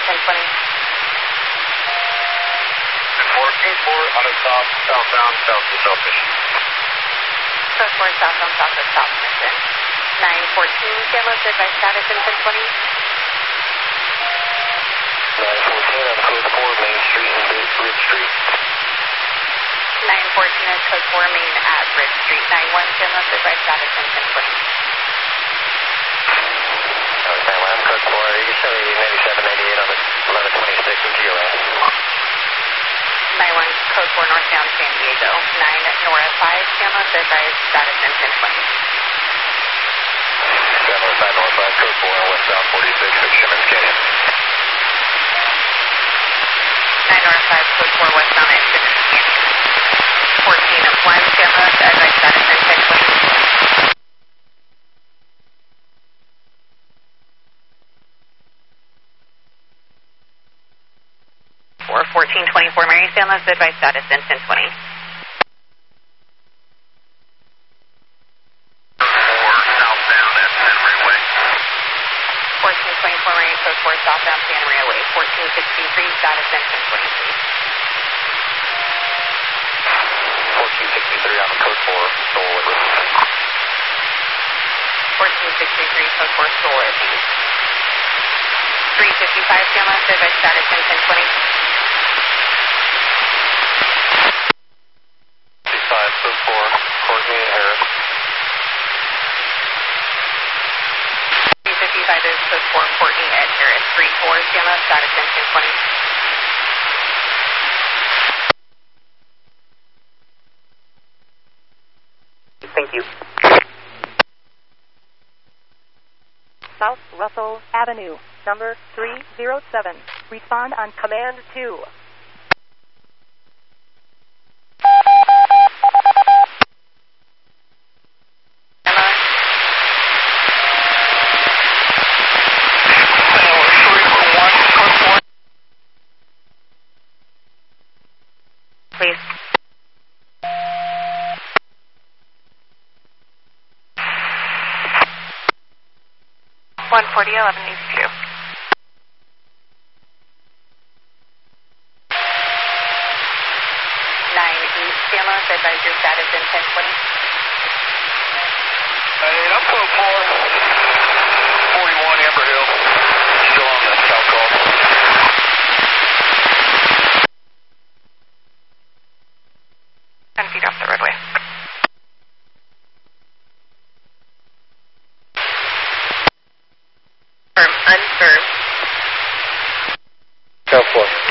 1020. 4 on a stop, southbound, south to Selfish. Code 4 southbound, south of South Mission. 914, San Luis, advice status in 1020. 914 on code 4, Main Street and Ridge Street. 914 is code 4 main at Ridge Street. 91, San Luis, advice status in 1020. I'm code 4, you show me 9798 on the 1126 in GLA. 91, code 4 northbound San Diego. 9 Nora 5, San Luis, advice status in 1020. 705 northbound, code 4 westbound 46 at Shimmons Canyon. 9 Nora 5, code 4 westbound at Shimmons Canyon. 14 of 1, San Luis, advice status in 1020. 1424 Mary San Luis, advice status in 1020. 4 southbound at Santa Maria Way. 1424 Mary, code 4 southbound Santa Maria Way. 1463 status in 1020. 1463 on the code 4, Soul at River. 1463 code 4 Soul at East. 355 San Luis, advice status in 1020. 5 code 4, Courtney and Harris. 355 is code 4 Courtney at Harris. 34 San Luis, status in 1020. Thank you. South Russell Avenue, number 307. Respond on command 2. Please. 140 11 East 2. 9 East San Luis, advise your status in 1020. I'm code 4, 41 Amber Hill. Still on the south call. 10 feet off the roadway. Unserved. Code 4.